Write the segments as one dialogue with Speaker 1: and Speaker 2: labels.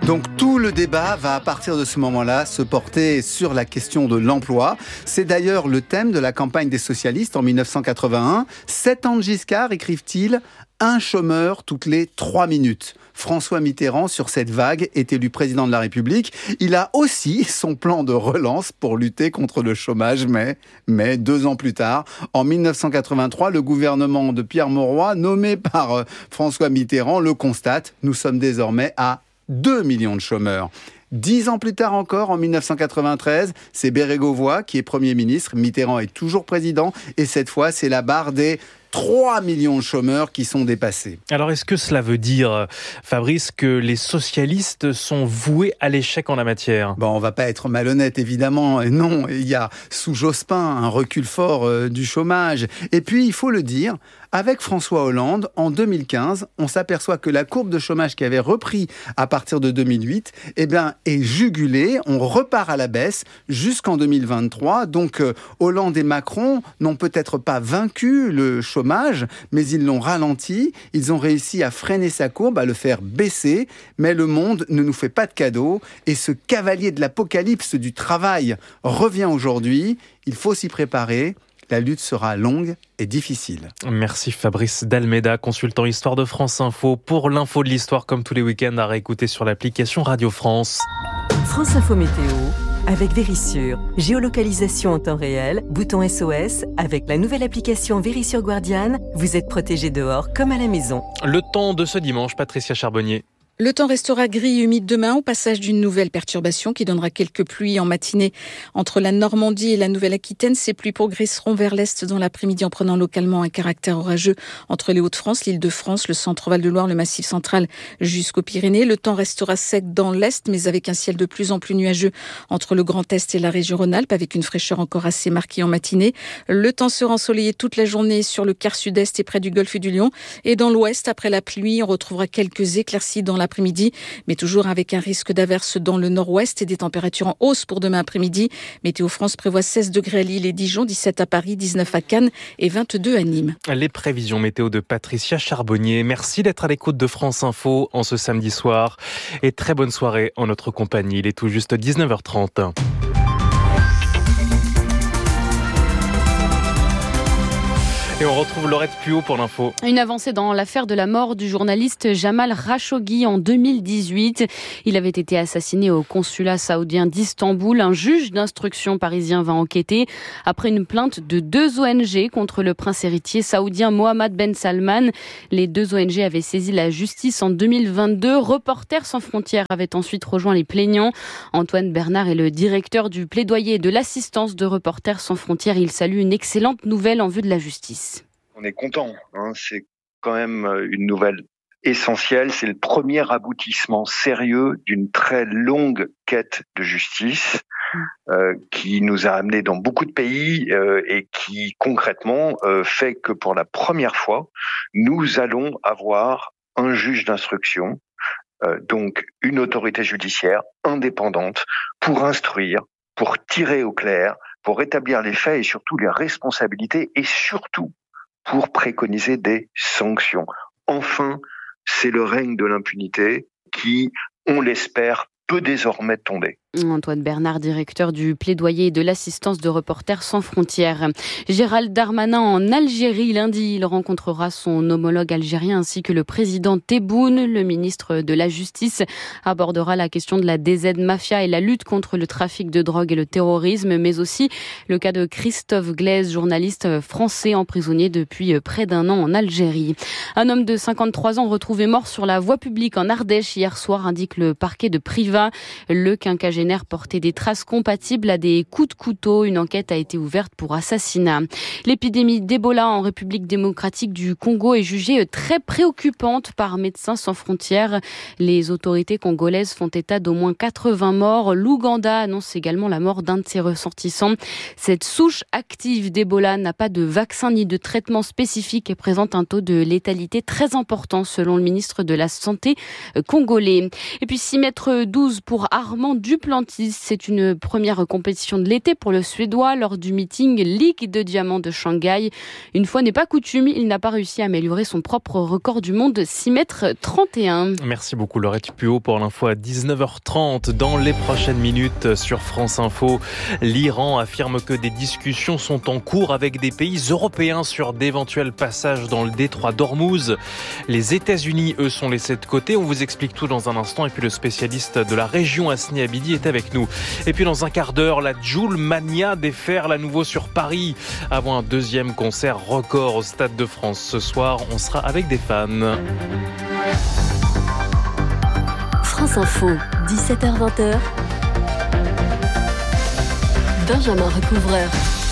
Speaker 1: Donc tout le débat va à partir de ce moment-là se porter sur la question de l'emploi. C'est d'ailleurs le thème de la campagne des socialistes en 1981. 7 ans de Giscard, écrivent-ils, un chômeur toutes les 3 minutes. François Mitterrand, sur cette vague, est élu président de la République. Il a aussi son plan de relance pour lutter contre le chômage, mais 2 ans plus tard, en 1983, le gouvernement de Pierre Mauroy, nommé par François Mitterrand, le constate. Nous sommes désormais à 2 millions de chômeurs. 10 ans plus tard encore, en 1993, c'est Bérégovoy qui est Premier ministre. Mitterrand est toujours président. Et cette fois, c'est la barre des 3 millions de chômeurs qui sont dépassés.
Speaker 2: Alors, est-ce que cela veut dire, Fabrice, que les socialistes sont voués à l'échec en la matière ?
Speaker 1: Bon, on va pas être malhonnête, évidemment. Non, il y a, sous Jospin, un recul fort du chômage. Et puis, il faut le dire, avec François Hollande, en 2015, on s'aperçoit que la courbe de chômage qui avait repris à partir de 2008, est jugulée. On repart à la baisse jusqu'en 2023. Donc, Hollande et Macron n'ont peut-être pas vaincu le chômage, mais ils l'ont ralenti. Ils ont réussi à freiner sa courbe, à le faire baisser. Mais le monde ne nous fait pas de cadeaux. Et ce cavalier de l'apocalypse du travail revient aujourd'hui. Il faut s'y préparer. La lutte sera longue et difficile.
Speaker 2: Merci Fabrice Dalméda, consultant Histoire de France Info. Pour l'info de l'histoire, comme tous les week-ends, à réécouter sur l'application Radio France.
Speaker 3: France Info Météo avec Vérissure. Géolocalisation en temps réel, bouton SOS. Avec la nouvelle application Vérissure Guardian, vous êtes protégé dehors comme à la maison.
Speaker 2: Le temps de ce dimanche, Patricia Charbonnier.
Speaker 4: Le temps restera gris et humide demain au passage d'une nouvelle perturbation qui donnera quelques pluies en matinée entre la Normandie et la Nouvelle-Aquitaine. Ces pluies progresseront vers l'est dans l'après-midi en prenant localement un caractère orageux entre les Hauts-de-France, l'Île-de-France, le centre-Val-de-Loire, le Massif central jusqu'aux Pyrénées. Le temps restera sec dans l'est mais avec un ciel de plus en plus nuageux entre le Grand Est et la région Rhône-Alpes avec une fraîcheur encore assez marquée en matinée. Le temps sera ensoleillé toute la journée sur le quart sud-est et près du golfe du Lion. Et dans l'ouest, après la pluie, on retrouvera quelques éclaircies dans l'après-midi, mais toujours avec un risque d'averse dans le nord-ouest et des températures en hausse pour demain après-midi. Météo France prévoit 16 degrés à Lille et Dijon, 17 à Paris, 19 à Cannes et 22 à Nîmes.
Speaker 2: Les prévisions météo de Patricia Charbonnier. Merci d'être à l'écoute de France Info en ce samedi soir et très bonne soirée en notre compagnie. Il est tout juste 19h30. Et on retrouve Laurette Puot pour l'info.
Speaker 5: Une avancée dans l'affaire de la mort du journaliste Jamal Khashoggi en 2018. Il avait été assassiné au consulat saoudien d'Istanbul. Un juge d'instruction parisien va enquêter après une plainte de 2 ONG contre le prince héritier saoudien Mohammed Ben Salman. Les 2 ONG avaient saisi la justice en 2022. Reporters sans frontières avait ensuite rejoint les plaignants. Antoine Bernard est le directeur du plaidoyer et de l'assistance de Reporters sans frontières. Il salue une excellente nouvelle en vue de la justice.
Speaker 6: On est content, c'est quand même une nouvelle essentielle. C'est le premier aboutissement sérieux d'une très longue quête de justice qui nous a amenés dans beaucoup de pays et qui concrètement fait que pour la première fois, nous allons avoir un juge d'instruction, donc une autorité judiciaire indépendante pour instruire, pour tirer au clair, pour établir les faits et surtout les responsabilités et surtout pour préconiser des sanctions. Enfin, c'est le règne de l'impunité qui, on l'espère, peut désormais tomber.
Speaker 5: Antoine Bernard, directeur du plaidoyer et de l'assistance de Reporters sans frontières. Gérald Darmanin en Algérie. Lundi, il rencontrera son homologue algérien ainsi que le président Tebboune. Le ministre de la Justice abordera la question de la DZ Mafia et la lutte contre le trafic de drogue et le terrorisme, mais aussi le cas de Christophe Glaise, journaliste français emprisonné depuis près d'1 an en Algérie. Un homme de 53 ans retrouvé mort sur la voie publique en Ardèche hier soir, indique le parquet de Privas. Le quinquagénaire portait des traces compatibles à des coups de couteau. Une enquête a été ouverte pour assassinat. L'épidémie d'Ebola en République démocratique du Congo est jugée très préoccupante par Médecins sans frontières. Les autorités congolaises font état d'au moins 80 morts. L'Ouganda annonce également la mort d'un de ses ressortissants. Cette souche active d'Ebola n'a pas de vaccin ni de traitement spécifique et présente un taux de létalité très important selon le ministre de la Santé congolais. Et puis 6,12 m pour Armand Duplantis. Duplantis. C'est une première compétition de l'été pour le Suédois lors du meeting Ligue de Diamants de Shanghai. Une fois n'est pas coutume, il n'a pas réussi à améliorer son propre record du monde de 6,31 m.
Speaker 2: Merci beaucoup Laurette Puot pour l'info à 19h30. Dans les prochaines minutes sur France Info, l'Iran affirme que des discussions sont en cours avec des pays européens sur d'éventuels passages dans le détroit d'Ormuz. Les États-Unis, eux, sont laissés de côté. On vous explique tout dans un instant. Et puis le spécialiste de la région, Hasni Abidi, est avec nous. Et puis dans un quart d'heure, la Joule Mania déferle à nouveau sur Paris avant un deuxième concert record au Stade de France. Ce soir, on sera avec des fans.
Speaker 3: France Info, 17h-20h. Benjamin Recouvreur.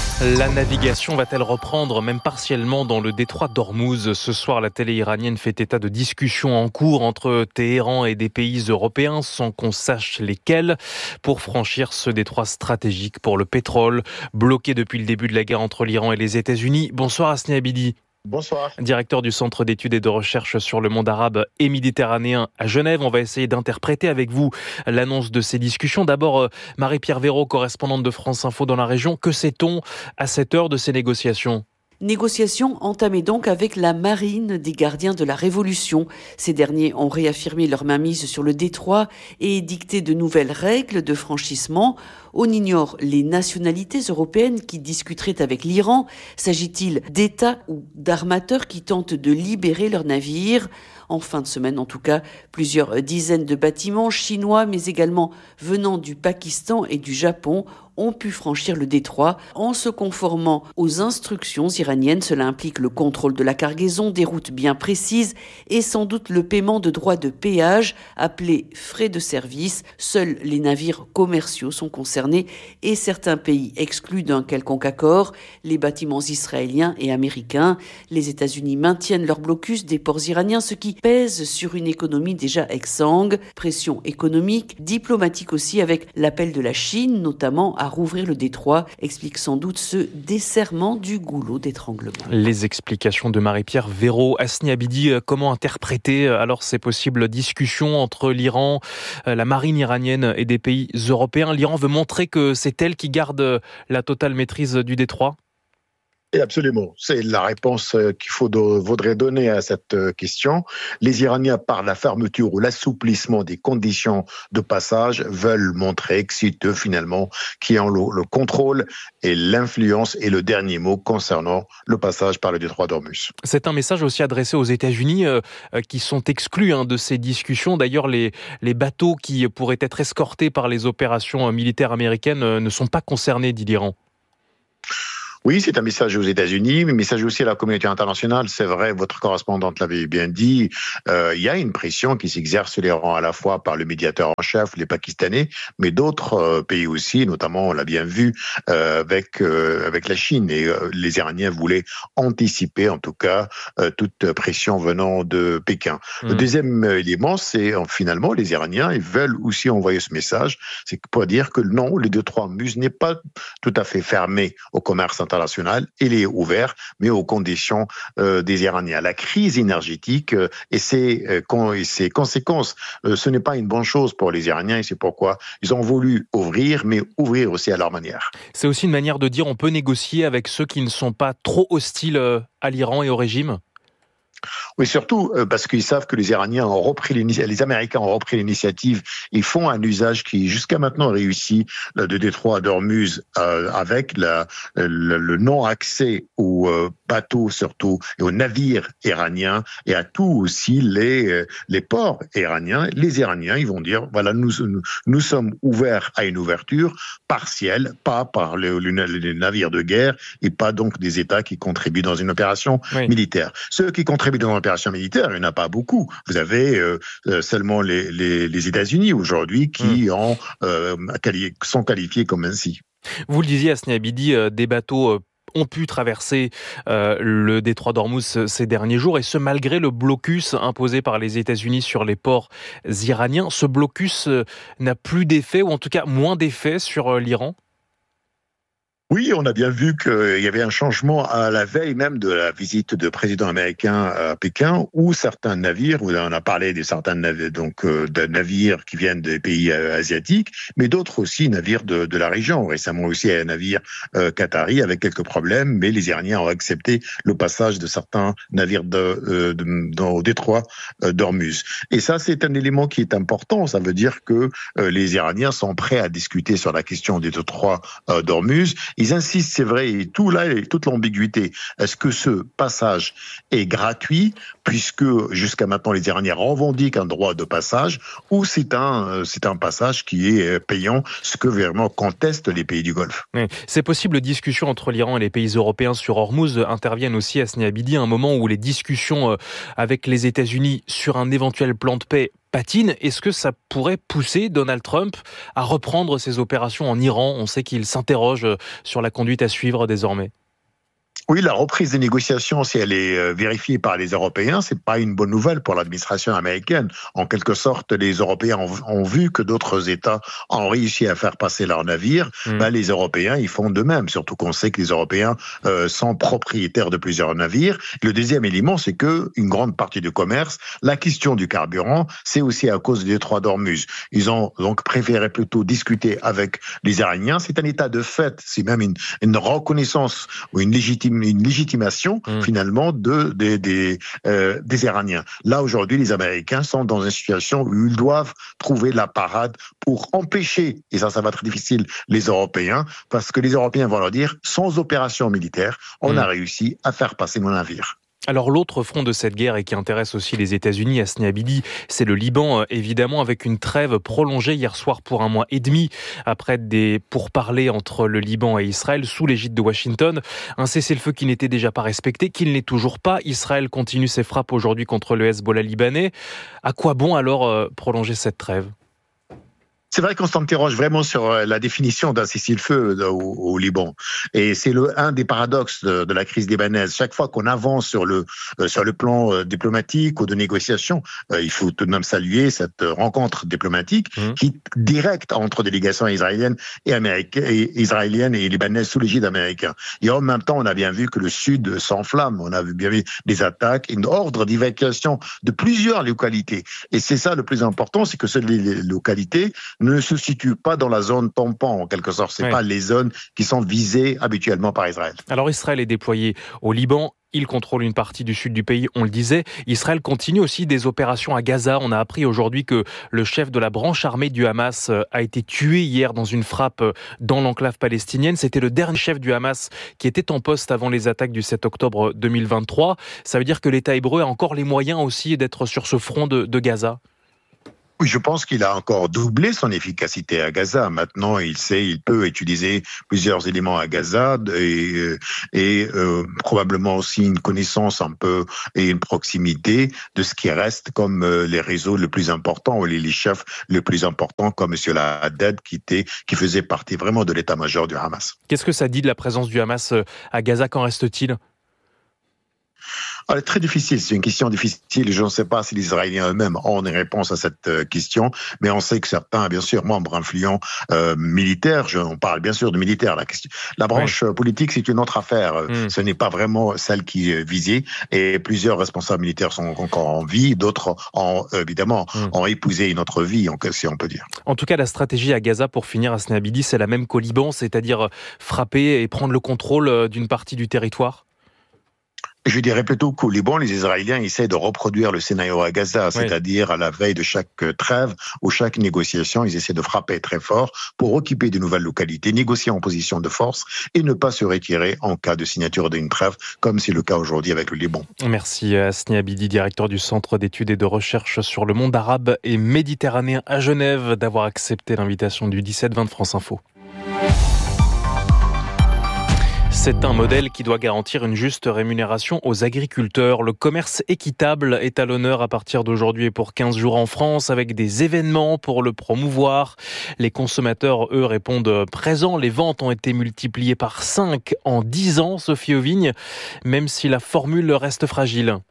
Speaker 2: La navigation va-t-elle reprendre, même partiellement, dans le détroit d'Ormuz ? Ce soir, la télé iranienne fait état de discussions en cours entre Téhéran et des pays européens, sans qu'on sache lesquels, pour franchir ce détroit stratégique pour le pétrole, bloqué depuis le début de la guerre entre l'Iran et les États-Unis. Bonsoir Hasni Abidi.
Speaker 7: Bonsoir.
Speaker 2: Directeur du Centre d'études et de recherche sur le monde arabe et méditerranéen à Genève. On va essayer d'interpréter avec vous l'annonce de ces discussions. D'abord, Marie-Pierre Véraud, correspondante de France Info dans la région. Que sait-on à cette heure de ces négociations ?
Speaker 8: Négociations entamées donc avec la marine des gardiens de la Révolution. Ces derniers ont réaffirmé leur mainmise sur le détroit et dicté de nouvelles règles de franchissement. On ignore les nationalités européennes qui discuteraient avec l'Iran. S'agit-il d'États ou d'armateurs qui tentent de libérer leurs navires ? En fin de semaine, en tout cas, plusieurs dizaines de bâtiments chinois, mais également venant du Pakistan et du Japon, ont pu franchir le détroit en se conformant aux instructions iraniennes. Cela implique le contrôle de la cargaison, des routes bien précises et sans doute le paiement de droits de péage appelés frais de service. Seuls les navires commerciaux sont concernés et certains pays exclus d'un quelconque accord, les bâtiments israéliens et américains. Les États-Unis maintiennent leur blocus des ports iraniens, ce qui pèse sur une économie déjà exsangue. Pression économique, diplomatique aussi, avec l'appel de la Chine, notamment à rouvrir le détroit, explique sans doute ce desserrement du goulot d'étranglement.
Speaker 2: Les explications de Marie-Pierre Véraud. Hasni Abidi, comment interpréter alors ces possibles discussions entre l'Iran, la marine iranienne et des pays européens ? L'Iran veut montrer que c'est elle qui garde la totale maîtrise du détroit ?
Speaker 7: Et absolument, c'est la réponse qu'il faudrait donner à cette question. Les Iraniens, par la fermeture ou l'assouplissement des conditions de passage, veulent montrer que c'est eux finalement qui ont le contrôle et l'influence et le dernier mot concernant le passage par le détroit d'Ormuz.
Speaker 2: C'est un message aussi adressé aux États-Unis qui sont exclus de ces discussions. D'ailleurs, les bateaux qui pourraient être escortés par les opérations militaires américaines ne sont pas concernés, dit l'Iran.
Speaker 7: Oui, c'est un message aux États-Unis, mais un message aussi à la communauté internationale. C'est vrai, votre correspondante l'avait bien dit, il y a une pression qui s'exerce sur l'Iran à la fois par le médiateur en chef, les Pakistanais, mais d'autres pays aussi, notamment, on l'a bien vu, avec la Chine. Et les Iraniens voulaient anticiper, en tout cas, toute pression venant de Pékin. Le deuxième élément, c'est finalement, les Iraniens, ils veulent aussi envoyer ce message, c'est pour dire que non, le détroit d'Ormuz n'est pas tout à fait fermé au commerce international, il est ouvert, mais aux conditions des Iraniens. La crise énergétique et ses conséquences, ce n'est pas une bonne chose pour les Iraniens et c'est pourquoi ils ont voulu ouvrir, mais ouvrir aussi à leur manière.
Speaker 2: C'est aussi une manière de dire on peut négocier avec ceux qui ne sont pas trop hostiles à l'Iran et au régime ?
Speaker 7: Oui, surtout parce qu'ils savent que les Iraniens ont repris les Américains ont repris l'initiative. Ils font un usage qui jusqu'à maintenant réussit de détroit d'Ormuz avec le non-accès aux bateaux surtout et aux navires iraniens et à tous aussi les ports iraniens. Les Iraniens, ils vont dire voilà, nous sommes ouverts à une ouverture partielle, pas par les navires de guerre et pas donc des États qui contribuent dans une opération militaire. Ceux qui contribuent dans une opération militaire, il n'y en a pas beaucoup. Vous avez seulement les États-Unis aujourd'hui qui sont qualifiés comme ainsi.
Speaker 2: Vous le disiez, Hasni Abidi, des bateaux ont pu traverser le détroit d'Ormuz ces derniers jours, et ce malgré le blocus imposé par les États-Unis sur les ports iraniens. Ce blocus n'a plus d'effet, ou en tout cas moins d'effet sur l'Iran ?
Speaker 7: Oui, on a bien vu qu'il y avait un changement à la veille même de la visite de président américain à Pékin, où certains navires, on a parlé de certains navires, de navires qui viennent des pays asiatiques, mais d'autres aussi navires de la région. Récemment aussi un navire qatari avec quelques problèmes, mais les Iraniens ont accepté le passage de certains navires au détroit d'Ormuz. Et ça, c'est un élément qui est important. Ça veut dire que les Iraniens sont prêts à discuter sur la question des détroits d'Ormuz. Ils insistent, c'est vrai, et toute l'ambiguïté. Est-ce que ce passage est gratuit, puisque jusqu'à maintenant les Iraniens revendiquent un droit de passage, ou c'est un passage qui est payant, ce que vraiment contestent les pays du Golfe.
Speaker 2: Oui. Ces possibles discussions entre l'Iran et les pays européens sur Hormuz interviennent aussi à Hasni Abidi, à un moment où les discussions avec les États-Unis sur un éventuel plan de paix patine. Est-ce que ça pourrait pousser Donald Trump à reprendre ses opérations en Iran ? On sait qu'il s'interroge sur la conduite à suivre désormais.
Speaker 7: Oui, la reprise des négociations, si elle est vérifiée par les Européens, c'est pas une bonne nouvelle pour l'administration américaine. En quelque sorte, les Européens ont vu que d'autres États ont réussi à faire passer leurs navires. Les Européens, ils font de même. Surtout qu'on sait que les Européens sont propriétaires de plusieurs navires. Le deuxième élément, c'est que une grande partie du commerce, la question du carburant, c'est aussi à cause du détroit d'Ormuz. Ils ont donc préféré plutôt discuter avec les Iraniens. C'est un état de fait, c'est même une reconnaissance ou une légitimation finalement des Iraniens. Là aujourd'hui, les Américains sont dans une situation où ils doivent trouver la parade pour empêcher, et ça va être difficile, les Européens, parce que les Européens vont leur dire, sans opération militaire, on a réussi à faire passer mon navire.
Speaker 2: Alors l'autre front de cette guerre et qui intéresse aussi les États-Unis, Hasni Abidi, c'est le Liban, évidemment, avec une trêve prolongée hier soir pour 1 mois et demi, après des pourparlers entre le Liban et Israël sous l'égide de Washington. Un cessez-le-feu qui n'était déjà pas respecté, qui ne l'est toujours pas. Israël continue ses frappes aujourd'hui contre le Hezbollah libanais. À quoi bon alors prolonger cette trêve ?
Speaker 7: C'est vrai qu'on s'interroge vraiment sur la définition d'un cessez-le-feu au Liban. Et c'est un des paradoxes de la crise libanaise. Chaque fois qu'on avance sur le plan diplomatique ou de négociation, il faut tout de même saluer cette rencontre diplomatique qui directe entre délégations israéliennes et libanaises sous l'égide américain. Et en même temps, on a bien vu que le Sud s'enflamme. On a bien vu des attaques, une ordre d'évacuation de plusieurs localités. Et c'est ça le plus important, c'est que ces localités ne se situe pas dans la zone tampon, en quelque sorte. C'est pas les zones qui sont visées habituellement par Israël.
Speaker 2: Alors Israël est déployé au Liban. Il contrôle une partie du sud du pays, on le disait. Israël continue aussi des opérations à Gaza. On a appris aujourd'hui que le chef de la branche armée du Hamas a été tué hier dans une frappe dans l'enclave palestinienne. C'était le dernier chef du Hamas qui était en poste avant les attaques du 7 octobre 2023. Ça veut dire que l'État hébreu a encore les moyens aussi d'être sur ce front de Gaza ?
Speaker 7: Oui, je pense qu'il a encore doublé son efficacité à Gaza. Maintenant, il peut utiliser plusieurs éléments à Gaza et probablement aussi une connaissance un peu et une proximité de ce qui reste comme les réseaux les plus importants ou les chefs les plus importants comme M. Haddad qui faisait partie vraiment de l'état-major du Hamas.
Speaker 2: Qu'est-ce que ça dit de la présence du Hamas à Gaza ? Qu'en reste-t-il ?
Speaker 7: C'est très difficile, c'est une question difficile. Je ne sais pas si les Israéliens eux-mêmes ont une réponse à cette question, mais on sait que certains, bien sûr, membres influents militaires, on parle bien sûr de militaires, la branche politique, c'est une autre affaire. Ce n'est pas vraiment celle qui est visée, et plusieurs responsables militaires sont encore en vie, d'autres ont épousé une autre vie, si on peut dire.
Speaker 2: En tout cas, la stratégie à Gaza, pour finir, Hasni Abidi, c'est la même qu'au Liban, c'est-à-dire frapper et prendre le contrôle d'une partie du territoire ?
Speaker 7: Je dirais plutôt qu'au Liban, les Israéliens essaient de reproduire le scénario à Gaza, c'est-à-dire à la veille de chaque trêve ou chaque négociation, ils essaient de frapper très fort pour occuper de nouvelles localités, négocier en position de force et ne pas se retirer en cas de signature d'une trêve, comme c'est le cas aujourd'hui avec le Liban.
Speaker 2: Merci Hasni Abidi, directeur du Centre d'études et de recherche sur le monde arabe et méditerranéen à Genève, d'avoir accepté l'invitation du 17-20 de France Info. C'est un modèle qui doit garantir une juste rémunération aux agriculteurs. Le commerce équitable est à l'honneur à partir d'aujourd'hui et pour 15 jours en France, avec des événements pour le promouvoir. Les consommateurs, eux, répondent présents. Les ventes ont été multipliées par 5 en 10 ans, Sophie Auvigne, même si la formule reste fragile.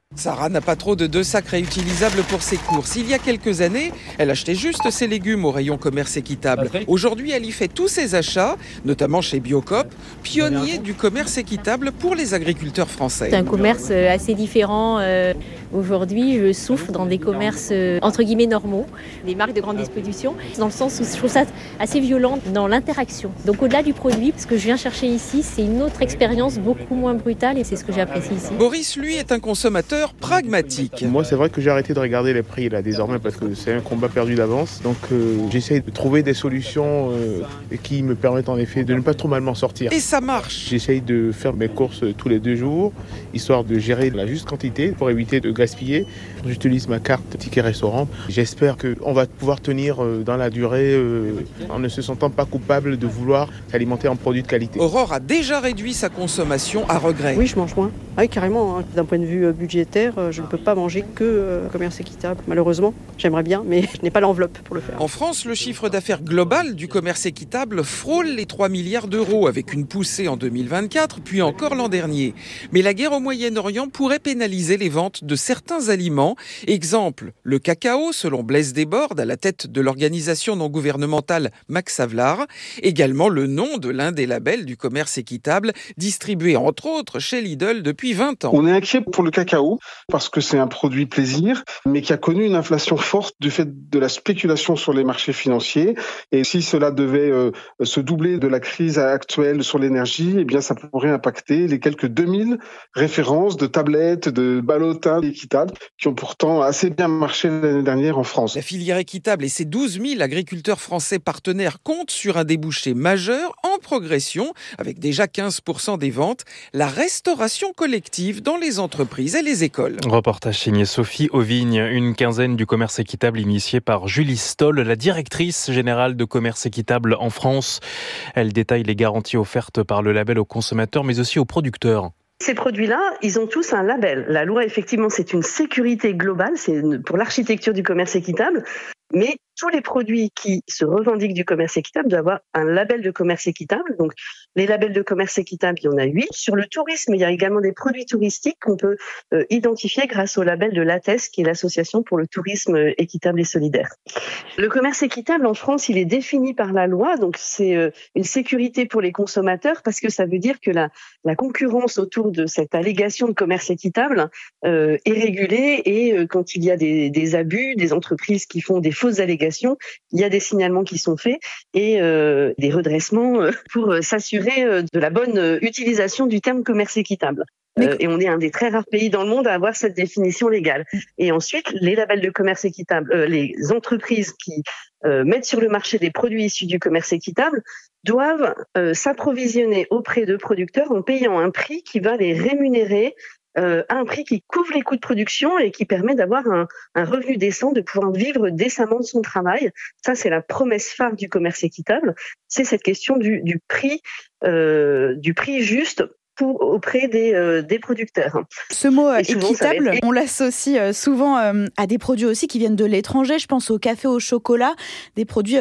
Speaker 9: Sarah n'a pas trop de sacs réutilisables pour ses courses. Il y a quelques années, elle achetait juste ses légumes au rayon commerce équitable. Aujourd'hui, elle y fait tous ses achats, notamment chez Biocoop, pionnier du commerce équitable pour les agriculteurs français.
Speaker 10: C'est un commerce assez différent. Aujourd'hui, je souffle dans des commerces entre guillemets normaux, des marques de grande distribution, dans le sens où je trouve ça assez violent dans l'interaction. Donc au-delà du produit, ce que je viens chercher ici, c'est une autre expérience beaucoup moins brutale et c'est ce que j'apprécie ici.
Speaker 9: Boris, lui, est un consommateur pragmatique.
Speaker 11: Moi, c'est vrai que j'ai arrêté de regarder les prix là désormais parce que c'est un combat perdu d'avance. Donc j'essaye de trouver des solutions qui me permettent en effet de ne pas trop mal m'en sortir.
Speaker 9: Et ça marche.
Speaker 11: J'essaye de faire mes courses tous les 2 jours, histoire de gérer la juste quantité pour éviter de gaspiller. J'utilise ma carte ticket restaurant. J'espère qu'on va pouvoir tenir dans la durée en ne se sentant pas coupable de vouloir s'alimenter en produits de qualité.
Speaker 9: Aurore a déjà réduit sa consommation à regret.
Speaker 12: Oui, je mange moins. Oui, carrément. D'un point de vue budgétaire, je ne peux pas manger que commerce équitable. Malheureusement, j'aimerais bien, mais je n'ai pas l'enveloppe pour le faire.
Speaker 9: En France, le chiffre d'affaires global du commerce équitable frôle les 3 milliards d'euros, avec une poussée en 2024, puis encore l'an dernier. Mais la guerre au Moyen-Orient pourrait pénaliser les ventes de certains aliments. Exemple, le cacao, selon Blaise Desbordes, à la tête de l'organisation non gouvernementale Max Havelaar. Également le nom de l'un des labels du commerce équitable, distribué entre autres chez Lidl depuis 20 ans.
Speaker 13: On est inquiet pour le cacao, parce que c'est un produit plaisir, mais qui a connu une inflation forte du fait de la spéculation sur les marchés financiers. Et si cela devait se doubler de la crise actuelle sur l'énergie, eh bien ça pourrait impacter les quelques 2000 références de tablettes, de ballottins équitables, qui ont pourtant assez bien marché l'année dernière en France.
Speaker 9: La filière équitable et ses 12 000 agriculteurs français partenaires comptent sur un débouché majeur en progression, avec déjà 15% des ventes, la restauration collective dans les entreprises et les écoles.
Speaker 2: Reportage signé Sophie Auvigne, une quinzaine du commerce équitable initié par Julie Stoll, la directrice générale de commerce équitable en France. Elle détaille les garanties offertes par le label aux consommateurs, mais aussi aux producteurs.
Speaker 14: Ces produits-là, ils ont tous un label. La loi, effectivement, c'est une sécurité globale, c'est pour l'architecture du commerce équitable, mais tous les produits qui se revendiquent du commerce équitable doivent avoir un label de commerce équitable. Donc, les labels de commerce équitable, il y en a 8. Sur le tourisme, il y a également des produits touristiques qu'on peut identifier grâce au label de l'ATES, qui est l'Association pour le tourisme équitable et solidaire. Le commerce équitable en France, il est défini par la loi, donc c'est une sécurité pour les consommateurs parce que ça veut dire que la concurrence autour de cette allégation de commerce équitable est régulée et quand il y a des abus, des entreprises qui font des fausses allégations, il y a des signalements qui sont faits et des redressements pour s'assurer de la bonne utilisation du terme commerce équitable. Et on est un des très rares pays dans le monde à avoir cette définition légale. Et ensuite, les labels de commerce équitable, les entreprises qui mettent sur le marché des produits issus du commerce équitable doivent s'approvisionner auprès de producteurs en payant un prix qui va les rémunérer un prix qui couvre les coûts de production et qui permet d'avoir un revenu décent, de pouvoir vivre décemment de son travail. Ça, c'est la promesse phare du commerce équitable. C'est cette question du prix juste auprès des producteurs.
Speaker 15: Ce mot équitable, on l'associe souvent à des produits aussi qui viennent de l'étranger. Je pense au café au chocolat, des produits